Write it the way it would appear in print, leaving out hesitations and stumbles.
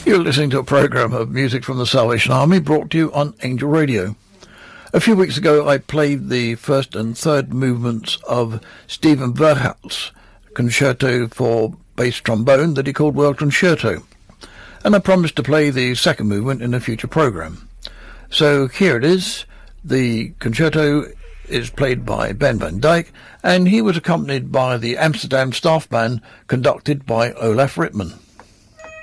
You're listening to a program of music from the Salvation Army brought to you on Angel Radio. A few weeks ago I played the first and third movements of Stephen Verhelt's concerto for bass trombone that he called World Concerto, and I promised to play the second movement in a future program. So here it is. The concerto is played by Ben van Dijk, and he was accompanied by the Amsterdam Staff Band conducted by Olaf Rittman.